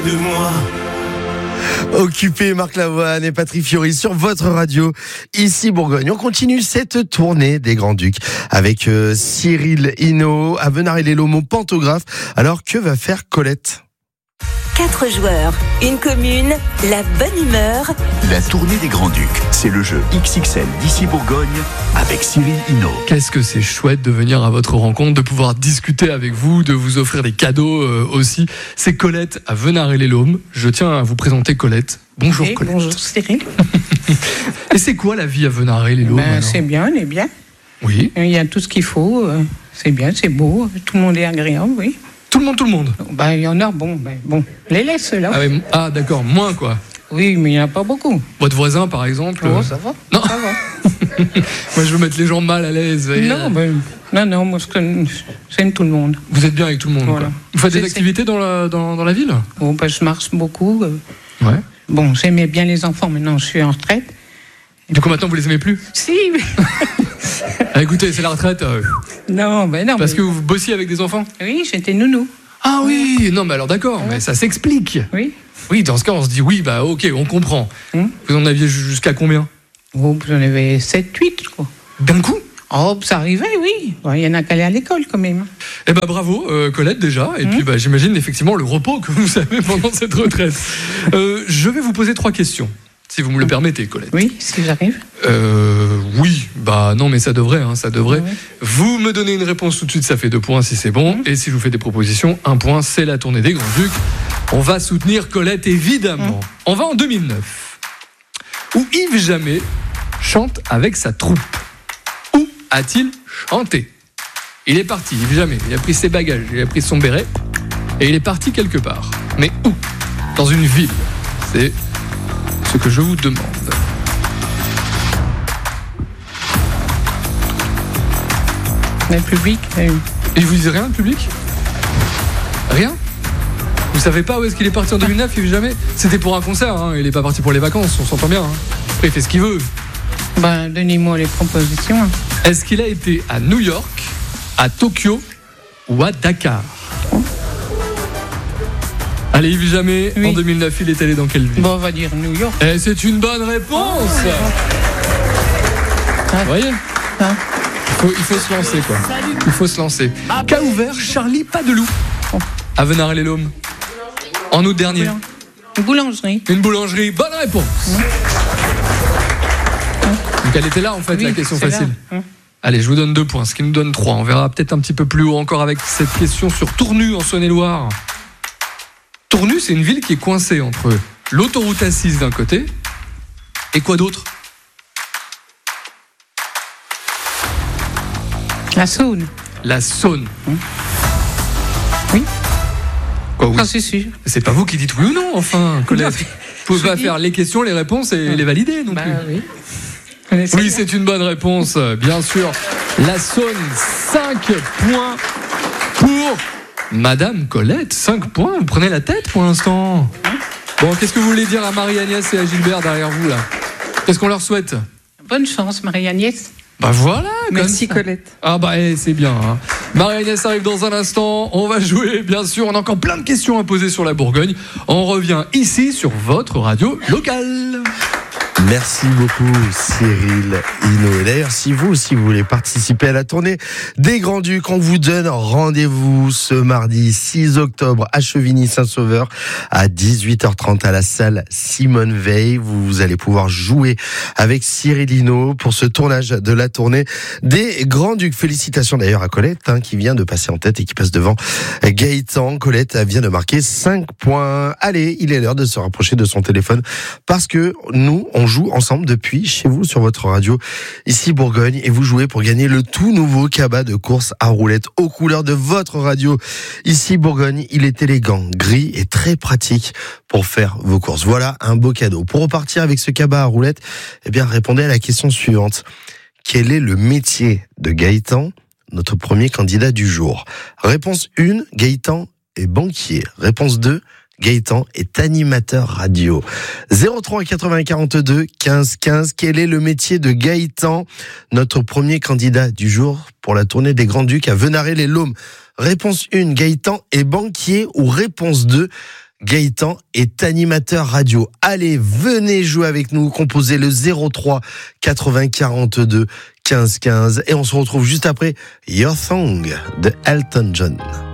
de moi. Occupé, Marc Lavoine et Patrick Fiori sur votre radio, ici Bourgogne. On continue cette tournée des Grands-Ducs avec Cyril Hinault, à Venarey-les-Laumes au Pantographe. Alors, que va faire Colette ? 4 joueurs, une commune, la bonne humeur. La tournée des Grands-Ducs, c'est le jeu XXL d'ici Bourgogne avec Cyril Hinault. Qu'est-ce que c'est chouette de venir à votre rencontre, de pouvoir discuter avec vous, de vous offrir des cadeaux aussi. C'est Colette à Venarey-les-Laumes. Je tiens à vous présenter Colette. Bonjour Colette. Bonjour Cyril. Et c'est quoi la vie à Venarey-les-Laumes ? C'est bien, on est bien. Oui. Il y a tout ce qu'il faut. C'est bien, c'est beau. Tout le monde est agréable, oui. Tout le monde. Il y en a, bon, les laisse là. D'accord, moins quoi. Oui, mais il n'y en a pas beaucoup. Votre voisin par exemple. Oh, ça va. Non. Ça va. Moi je veux mettre les gens mal à l'aise. Non, moi j'aime tout le monde. Vous êtes bien avec tout le monde. Voilà. Quoi. Vous faites des activités dans la ville ? Je marche beaucoup. Ouais. Bon, j'aimais bien les enfants, maintenant je suis en retraite. Du coup maintenant vous les aimez plus ? Si, mais... Écoutez, c'est la retraite. Non. Parce que vous bossiez avec des enfants ? Oui, j'étais nounou. Ah oui, non mais alors d'accord, mais ça s'explique. Oui. Oui, dans ce cas on se dit oui, ok, on comprend. Vous en aviez jusqu'à combien ? J'en avais 7, 8, quoi. D'un coup ? Oh, ça arrivait, oui. Il y en a qui allaient à l'école, quand même. Eh ben bravo, Colette, déjà. Et puis, j'imagine effectivement le repos que vous avez pendant cette retraite. Je vais vous poser 3 questions, si vous me le permettez, Colette. Oui, si j'arrive. Oui, non, mais ça devrait. Oui. Vous me donnez une réponse tout de suite, ça fait 2 points si c'est bon. Et si je vous fais des propositions, 1 point, c'est la tournée des Grands-Ducs. On va soutenir Colette, évidemment. On va en 2009, où Yves Jamais chante avec sa troupe. Où a-t-il chanté ? Il est parti, Yves Jamais. Il a pris ses bagages, il a pris son béret, et il est parti quelque part. Mais où ? Dans une ville. C'est ce que je vous demande. Le public. Et je vous dis rien, le public ? Rien ? Vous savez pas où est-ce qu'il est parti en 2009, Yves Jamais ? C'était pour un concert, hein. Il est pas parti pour les vacances, on s'entend bien. Hein. Après, il fait ce qu'il veut. Donnez-moi les propositions. Est-ce qu'il a été à New York, à Tokyo ou à Dakar ? Allez, Yves Jamais, en 2009, il est allé dans quelle ville ? On va dire New York. Et c'est une bonne réponse. Vous voyez ? Il faut se lancer, quoi. Il faut se lancer. Qu'a ouvert Charlie Padeloup à Venarey-les-Laumes en août dernier ? Une boulangerie. Une boulangerie, bonne réponse. Donc elle était là, en fait, la question facile. Allez, je vous donne 2 points, ce qui nous donne 3. On verra peut-être un petit peu plus haut encore avec cette question sur Tournu, en Saône-et-Loire. Tournu, c'est une ville qui est coincée entre l'autoroute A6 d'un côté et quoi d'autre ? La Saône. La Saône. Oui. Quoi, oui. C'est sûr. C'est pas vous qui dites oui ou non, enfin, Colette. Vous pouvez pas faire les questions, les réponses et les valider non plus. Oui. Oui, c'est une bonne réponse, bien sûr. La Saône, 5 points pour Madame Colette. 5 points, vous prenez la tête pour l'instant. Bon, qu'est-ce que vous voulez dire à Marie-Agnès et à Gilbert derrière vous, là ? Qu'est-ce qu'on leur souhaite ? Bonne chance, Marie-Agnès. Voilà. Merci Colette. C'est bien. Hein. Marie-Agnès arrive dans un instant. On va jouer, bien sûr. On a encore plein de questions à poser sur la Bourgogne. On revient ici sur votre radio locale. Merci beaucoup Cyril Hinault. Et d'ailleurs, si vous aussi vous voulez participer à la tournée des Grands-Ducs, on vous donne rendez-vous ce mardi 6 octobre à Chevigny-Saint-Sauveur à 18h30 à la salle Simone Veil. Vous allez pouvoir jouer avec Cyril Hinault pour ce tournage de la tournée des Grands-Ducs. Félicitations d'ailleurs à Colette qui vient de passer en tête et qui passe devant Gaëtan. Colette vient de marquer 5 points. Allez, il est l'heure de se rapprocher de son téléphone parce que nous, on joue ensemble depuis chez vous sur votre radio ici Bourgogne et vous jouez pour gagner le tout nouveau cabas de course à roulettes aux couleurs de votre radio ici Bourgogne. Il est élégant, gris et très pratique pour faire vos courses. Voilà un beau cadeau. Pour repartir avec ce cabas à roulettes, répondez à la question suivante. Quel est le métier de Gaëtan, notre premier candidat du jour ? Réponse 1, Gaëtan est banquier. Réponse 2, Gaëtan est animateur radio. 03 80 42 15 15. Quel est le métier de Gaëtan, notre premier candidat du jour pour la tournée des Grands-Ducs à Venarey-les-Laumes? Réponse 1, Gaëtan est banquier, ou réponse 2, Gaëtan est animateur radio. Allez, venez jouer avec nous, composez le 03 80 42 15 15 et on se retrouve juste après Your Song de Elton John.